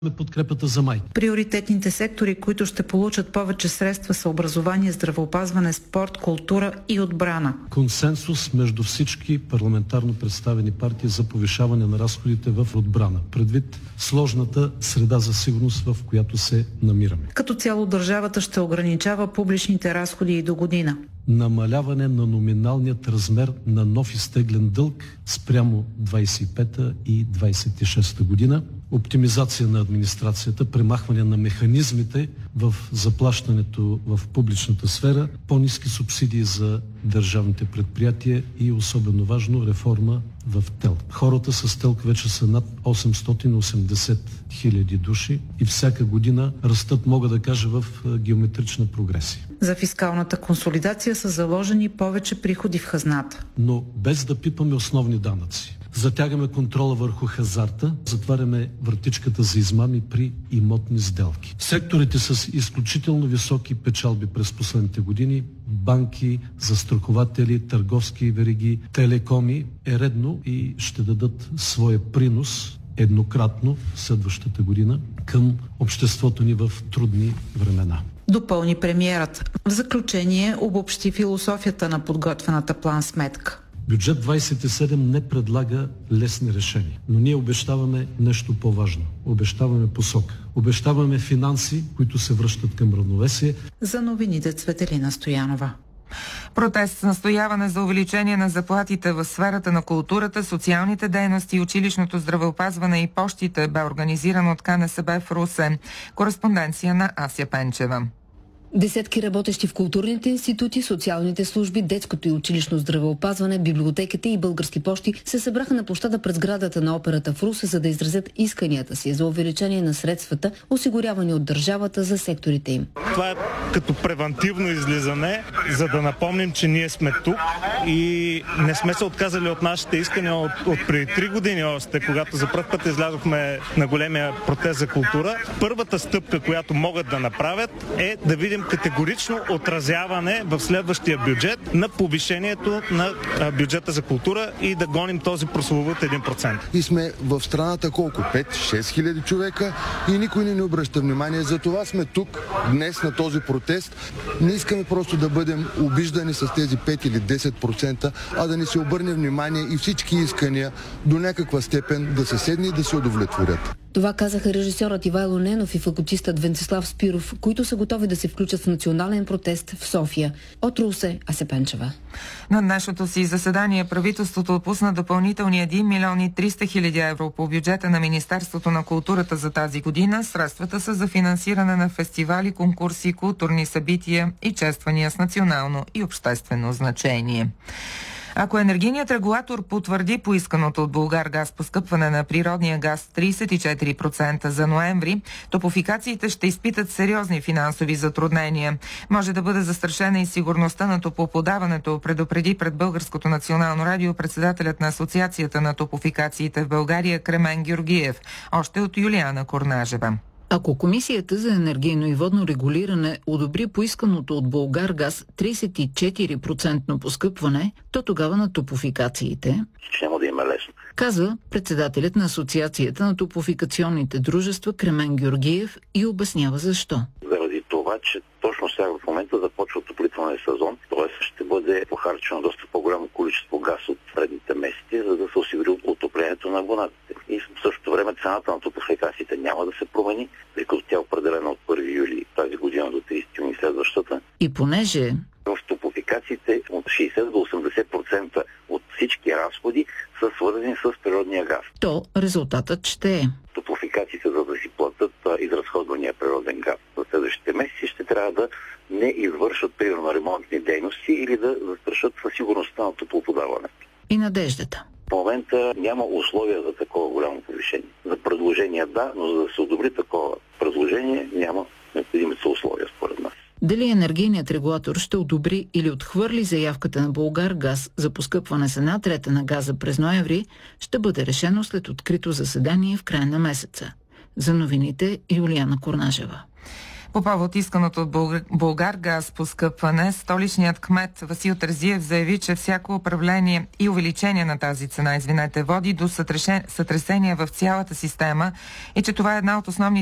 подкрепата за майки. Приоритетните сектори, които ще получат повече средства, са образование, здравеопазване, спорт, култура и отбрана. Консенсус между всички парламентарно представени партии за повишаване на разходите в отбрана, предвид сложната среда за сигурност, в която се намираме. Като цяло държавата ще ограничава публичните разходи и до година. Намаляване на номиналният размер на нов изтеглен дълг спрямо 25-та и 26-та година, оптимизация на администрацията, премахване на механизмите в заплащането в публичната сфера, по-ниски субсидии за държавните предприятия и особено важно реформа в ТЕЛК. Хората с ТЕЛК вече са над 880 хиляди души и всяка година растат, мога да кажа, в геометрична прогресия. За фискалната консолидация са заложени повече приходи в хазната. Но без да пипаме основни данъци. Затягаме контрола върху хазарта, затваряме вратичката за измами при имотни сделки. Секторите с изключително високи печалби през последните години, банки, застрахователи, търговски вериги, телекоми, е редно и ще дадат своя принос еднократно следващата година към обществото ни в трудни времена. Допълни премиерът. В заключение обобщи философията на подготвената план-сметка. Бюджет 27 не предлага лесни решения, но ние обещаваме нещо по-важно. Обещаваме посока. Обещаваме финанси, които се връщат към равновесие. За новините Цветелина Стоянова. Протест с настояване за увеличение на заплатите в сферата на културата, социалните дейности, училищното здравеопазване и пощите бе организиран от КНСБ в Русе. Кореспонденция на Ася Пенчева. Десетки работещи в културните институти, социалните служби, детското и училищно здравеопазване, библиотеките и български пощи се събраха на площада пред сградата на операта в Русе, за да изразят исканията си за увеличение на средствата, осигурявани от държавата за секторите им. Това е като превантивно излизане, за да напомним, че ние сме тук и не сме се отказали от нашите искания от преди 3 години още, когато за пръв път излязохме на големия протест за култура. Първата стъпка, която могат да направят, е да видим категорично отразяване в следващия бюджет на повишението на бюджета за култура и да гоним този прословут 1%. И сме в страната колко? 5-6 хиляди човека и никой не ни обръща внимание. За това сме тук днес на този протест. Не искаме просто да бъдем обиждани с тези 5 или 10%, а да ни се обърне внимание и всички искания до някаква степен да се седне и да се удовлетворят. Това казаха режисьорът Ивайло Ненов и факултистът Венцислав Спиров, които са готови да се включат в национален протест в София. От Русе, Ася Пенчева. На днешното си заседание правителството отпусна допълнителни 1 милион и 300 хиляди евро по бюджета на Министерството на културата за тази година. Средствата са за финансиране на фестивали, конкурси, културни събития и чествания с национално и обществено значение. Ако енергийният регулатор потвърди поисканото от Булгаргаз поскъпване на природния газ 34% за ноември, топлофикациите ще изпитат сериозни финансови затруднения. Може да бъде застрашена и сигурността на топлоподаването, предупреди пред Българското национално радио председателят на Асоциацията на топлофикациите в България Кремен Георгиев, още от Юлиана Корнажева. Ако Комисията за енергийно и водно регулиране одобри поисканото от Булгаргаз 34% поскъпване, то тогава на топлофикациите няма да има лесно, каза председателят на Асоциацията на топлофикационните дружества Кремен Георгиев и обяснява защо. Заради това, че точно сега в момента започва отоплителния сезон, т.е. ще бъде похарчено доста по-голямо количество газ от предните месеци, за да се осигури отоплението на абонатите. И в същото време цената на топлофикациите няма да се промени, тъй като тя е определена от 1 юли тази година до 30 юни следващата. И понеже в топлофикациите от 60 до 80% от всички разходи са свързани с природния газ. То резултатът ще е. Топлофикациите, за да си платят изразходвания природен газ за следващите месеци, ще трябва да не извършат примерно ремонтни дейности или да застрашат със сигурността на топлоподаването. И надеждата. В момента няма условия за такова голямо повишение. За предложение да, но за да се одобри такова предложение няма необходимите условия според нас. Дали енергийният регулатор ще одобри или отхвърли заявката на Булгаргаз за поскъпване с 1/3 на газа през ноември, ще бъде решено след открито заседание в края на месеца. За новините Юлиана Корнажева. По повод исканото от Булгаргаз поскъпване, столичният кмет Васил Терзиев заяви, че всяко управление и увеличение на тази цена, води до сътресение в цялата система и че това е една от основните